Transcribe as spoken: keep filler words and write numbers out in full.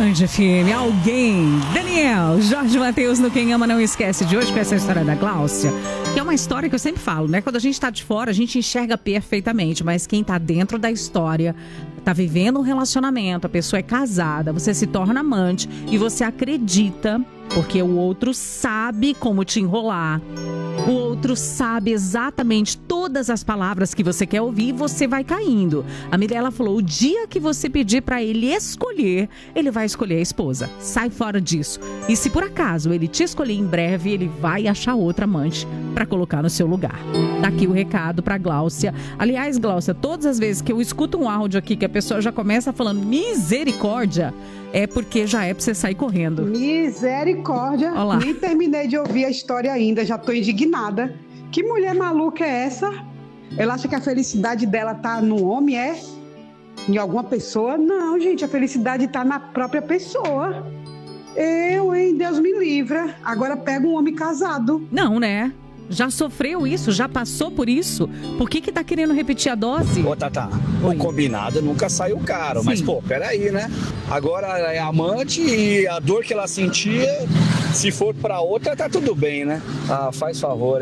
Band F M, alguém. Daniel, Jorge Mateus no Quem Ama Não Esquece de hoje com essa história da Gláucia, que é uma história que eu sempre falo, né? Quando a gente tá de fora, a gente enxerga perfeitamente, mas quem tá dentro da história, tá vivendo um relacionamento, a pessoa é casada, você se torna amante e você acredita, porque o outro sabe como te enrolar. O outro sabe exatamente todas as palavras que você quer ouvir e você vai caindo. A Mirella falou, o dia que você pedir pra ele escolher, ele vai escolher a esposa. Sai fora disso. E se por acaso ele te escolher em breve, ele vai achar outra amante pra colocar no seu lugar. Tá aqui o recado pra Gláucia. Aliás, Gláucia, todas as vezes que eu escuto um áudio aqui que a pessoa já começa falando misericórdia, é porque já é pra você sair correndo. Misericórdia. Olá. Nem terminei de ouvir a história ainda, já tô indignada. Que mulher maluca é essa? Ela acha que a felicidade dela tá no homem, é? Em alguma pessoa? Não, gente, a felicidade tá na própria pessoa. Eu, hein? Deus me livra. Agora pega um homem casado. Não, né? Já sofreu isso, já passou por isso. Por que que tá querendo repetir a dose? Ô, Tatá, Oi. o combinado nunca saiu caro. Sim. Mas, pô, peraí, né? Agora é amante e a dor que ela sentia, se for pra outra, tá tudo bem, né? Ah, faz favor.